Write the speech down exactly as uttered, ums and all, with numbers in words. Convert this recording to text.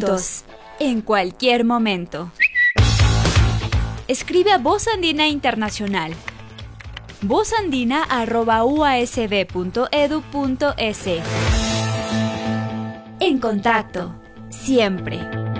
juntos, en cualquier momento. Escribe a Voz Andina Internacional. vozandina arroba u a s b punto e d u punto e s. En contacto, siempre.